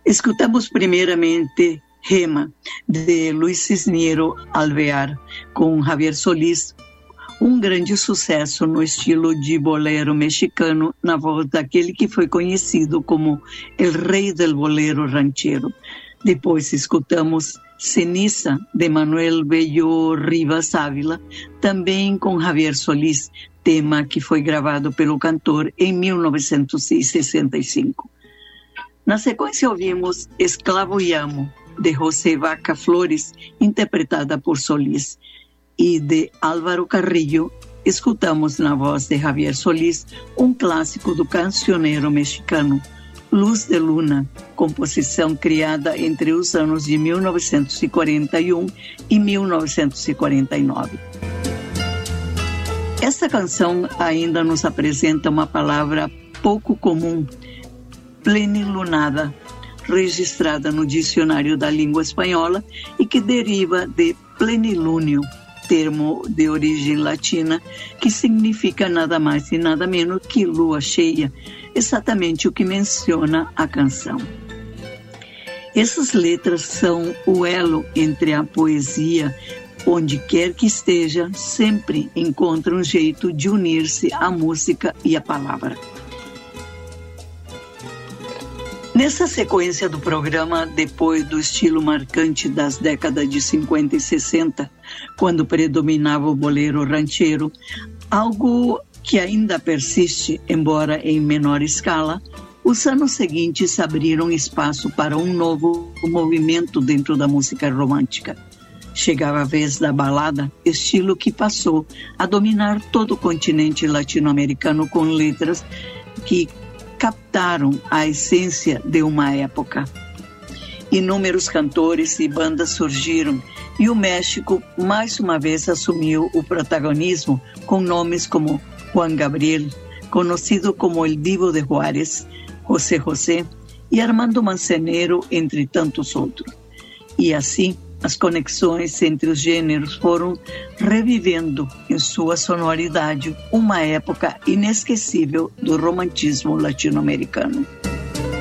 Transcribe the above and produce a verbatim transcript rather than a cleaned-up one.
Escutamos primeiramente Gema, de Luis Cisniero Alvear, com Javier Solís, um grande sucesso no estilo de bolero mexicano, na voz daquele que foi conhecido como El Rei del Bolero Ranchero. Depois escutamos Ceniza, de Manuel Bello Rivas Ávila, também com Javier Solís, tema que foi gravado pelo cantor em mil novecentos e sessenta e cinco. Na sequência ouvimos Esclavo e Amo, de José Vaca Flores, interpretada por Solís, e de Álvaro Carrillo, escutamos na voz de Javier Solís um clássico do cancioneiro mexicano, Luz de Luna, composição criada entre os anos de mil novecentos e quarenta e um e mil novecentos e quarenta e nove. Esta canção ainda nos apresenta uma palavra pouco comum, plenilunada, registrada no dicionário da língua espanhola e que deriva de plenilúnio, termo de origem latina que significa nada mais e nada menos que lua cheia, exatamente o que menciona a canção. Essas letras são o elo entre a poesia, onde quer que esteja, sempre encontra um jeito de unir-se à música e à palavra. Nessa sequência do programa, depois do estilo marcante das décadas de cinquenta e sessenta, quando predominava o bolero rancheiro, algo que ainda persiste, embora em menor escala, os anos seguintes abriram espaço para um novo movimento dentro da música romântica. Chegava a vez da balada, estilo que passou a dominar todo o continente latino-americano com letras que captaram a essência de uma época. Inúmeros cantores e bandas surgiram e o México mais uma vez assumiu o protagonismo com nomes como Juan Gabriel, conhecido como El Divo de Juárez, José José e Armando Manzanero, entre tantos outros. E assim, as conexões entre os gêneros foram revivendo em sua sonoridade uma época inesquecível do romantismo latino-americano.